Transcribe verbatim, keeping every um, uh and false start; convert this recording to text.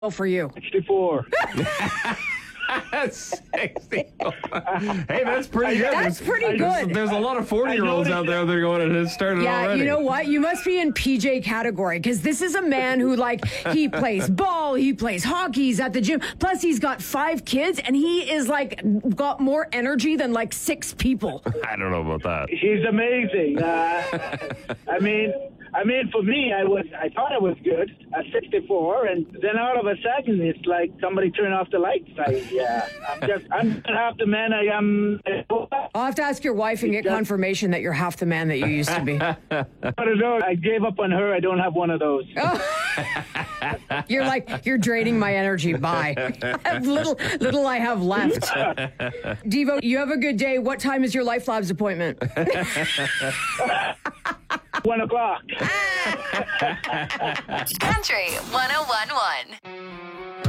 for you? sixty-four. sixty-four. Hey, that's pretty good. That's There's- pretty there's- good. There's a lot of forty-year-olds I out there that are going and it started Yeah, already. you know what? You must be in P J category because this is a man who, like, he plays ball, he plays hockey, he's at the gym. Plus, he's got five kids, and he is like got more energy than like six people. I don't know about that. He's amazing. Uh, I mean, I mean, for me, I was, I thought I was good at sixty-four, and then all of a sudden, it's like somebody turned off the lights. I, yeah, I'm just, I'm not half the man I am. I'll have to ask your wife and get confirmation that you're half the man that you used to be. I don't know. I gave up on her. I don't have one of those. You're like, you're draining my energy. Bye. little, little I have left. Devo, you have a good day. What time is your Life Labs appointment? One o'clock. Country one oh one one.